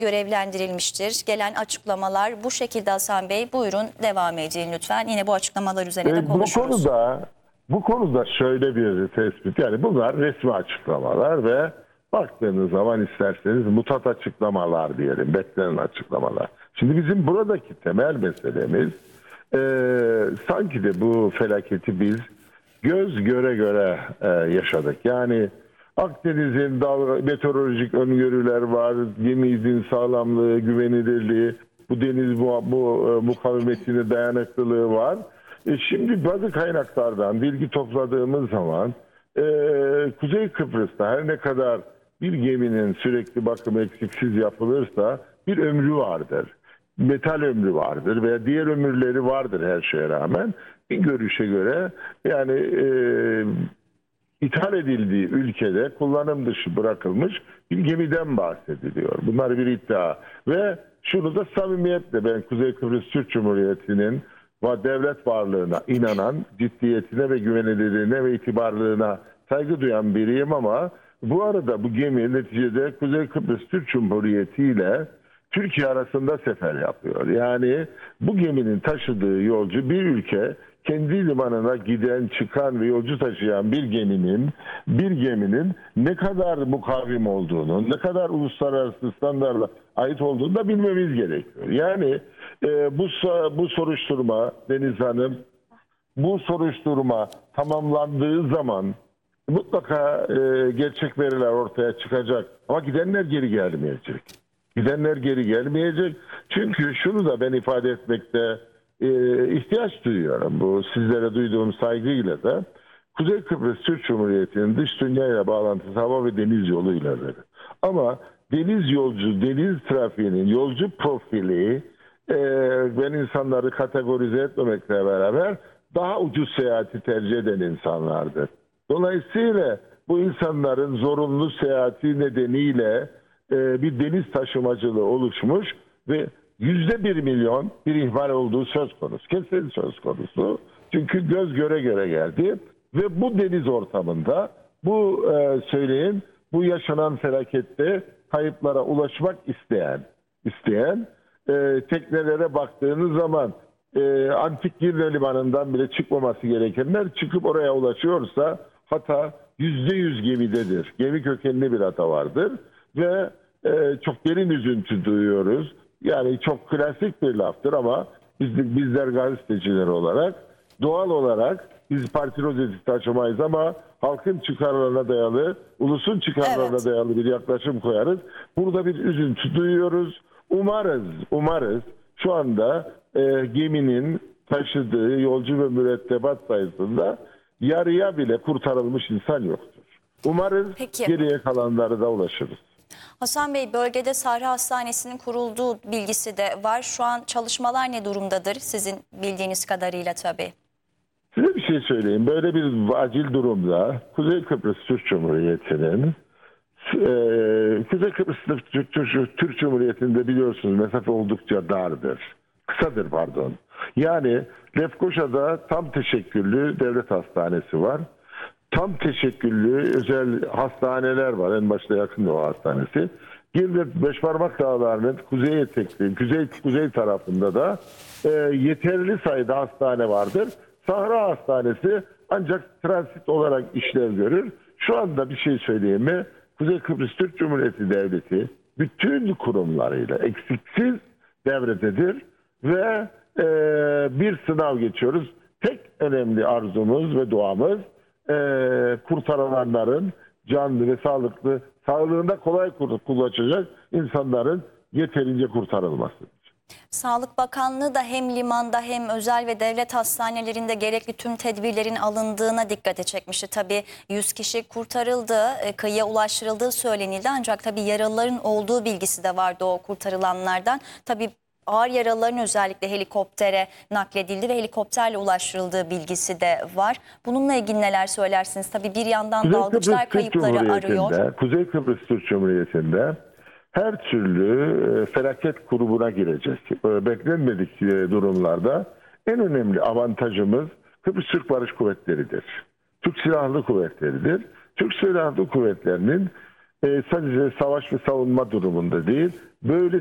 görevlendirilmiştir. Gelen açıklamalar bu şekilde Hasan Bey. Buyurun devam edin lütfen. Yine bu açıklamalar üzerine de konuşuruz. Bu konuda şöyle bir tespit, yani bunlar resmi açıklamalar ve baktığınız zaman isterseniz mutat açıklamalar diyelim, beklenen açıklamalar. Şimdi bizim buradaki temel meselemiz sanki de bu felaketi biz göz göre göre yaşadık. Yani Akdeniz'in meteorolojik öngörüler var, gemimizin sağlamlığı, güvenilirliği, bu deniz mukavemetine dayanıklılığı var. Şimdi bazı kaynaklardan bilgi topladığımız zaman Kuzey Kıbrıs'ta her ne kadar bir geminin sürekli bakımı eksiksiz yapılırsa bir ömrü vardır. Metal ömrü vardır veya diğer ömürleri vardır her şeye rağmen. Bir görüşe göre yani ithal edildiği ülkede kullanım dışı bırakılmış bir gemiden bahsediliyor. Bunlar bir iddia. Ve şunu da samimiyetle ben Kuzey Kıbrıs Türk Cumhuriyeti'nin devlet varlığına inanan, ciddiyetine ve güvenilirliğine ve itibarlılığına saygı duyan biriyim ama bu arada bu gemi neticede Kuzey Kıbrıs Türk Cumhuriyeti ile Türkiye arasında sefer yapıyor. Yani bu geminin taşıdığı yolcu bir ülke kendi limanına giden, çıkan ve yolcu taşıyan bir geminin ne kadar mukavim olduğunu, ne kadar uluslararası standartlara ait olduğunu da bilmemiz gerekiyor. Yani bu soruşturma Deniz Hanım, bu soruşturma tamamlandığı zaman mutlaka gerçek veriler ortaya çıkacak. Ama gidenler geri gelmeyecek. Gidenler geri gelmeyecek. Çünkü şunu da ben ifade etmekte ihtiyaç duyuyorum. Bu sizlere duyduğum saygıyla da Kuzey Kıbrıs Türk Cumhuriyeti'nin dış dünyayla bağlantısı hava ve deniz yoluyla. Ama deniz trafiğinin yolcu profili ben insanları kategorize etmemekle beraber daha ucuz seyahati tercih eden insanlardır. Dolayısıyla bu insanların zorunlu seyahati nedeniyle bir deniz taşımacılığı oluşmuş ve %1 milyon bir ihmal olduğu söz konusu. Kesin söz konusu. Çünkü göz göre göre geldi ve bu deniz ortamında bu yaşanan felakette kayıplara ulaşmak isteyen teknelere baktığınız zaman Antik Girne Limanı'ndan bile çıkmaması gerekenler çıkıp oraya ulaşıyorsa hata %100 gemidedir. Gemi kökenli bir hata vardır ve çok derin üzüntü duyuyoruz. Yani çok klasik bir laftır ama bizler gazeteciler olarak doğal olarak biz parti rozeti taşımayız ama halkın çıkarlarına dayalı, ulusun çıkarlarına dayalı bir yaklaşım koyarız. Burada bir üzüntü duyuyoruz. Umarız şu anda geminin taşıdığı yolcu ve mürettebat sayısında yarıya bile kurtarılmış insan yoktur. Umarız geriye kalanlara da ulaşırız. Hasan Bey, bölgede Sahra Hastanesi'nin kurulduğu bilgisi de var. Şu an çalışmalar ne durumdadır sizin bildiğiniz kadarıyla tabii? Size bir şey söyleyeyim. Böyle bir acil durumda Kuzey Kıbrıs Türk Cumhuriyeti'nin Kuzey Kıbrıs Türk Cumhuriyeti'nde biliyorsunuz mesafe oldukça kısadır pardon. Yani Lefkoşa'da tam teşekküllü devlet hastanesi var. Tam teşekküllü özel hastaneler var. En başta yakın o hastanesi. Girne Beşparmak Dağları'nın kuzey etekli, kuzey tarafında da yeterli sayıda hastane vardır. Sahra Hastanesi ancak transit olarak işlev görür. Şu anda bir şey söyleyeyim mi? Kuzey Kıbrıs Türk Cumhuriyeti Devleti bütün kurumlarıyla eksiksiz devrededir ve bir sınav geçiyoruz. Tek önemli arzumuz ve duamız kurtarılanların canlı ve sağlığında kolay ulaşacak insanların yeterince kurtarılması. Sağlık Bakanlığı da hem limanda hem özel ve devlet hastanelerinde gerekli tüm tedbirlerin alındığına dikkate çekmişti. Tabii 100 kişi kurtarıldı, kıyıya ulaştırıldığı söylenildi. Ancak tabii yaralıların olduğu bilgisi de vardı o kurtarılanlardan. Tabii ağır yaralıların özellikle helikoptere nakledildi ve helikopterle ulaştırıldığı bilgisi de var. Bununla ilgili neler söylersiniz? Tabii bir yandan dalgıçlar kayıpları arıyor. Kuzey Kıbrıs Türk Cumhuriyeti'nde her türlü felaket grubuna gireceğiz. Beklenmedik durumlarda en önemli avantajımız Kıbrıs Türk Barış Kuvvetleri'dir. Türk Silahlı Kuvvetleri'dir. Türk Silahlı Kuvvetleri'nin sadece savaş ve savunma durumunda değil, böyle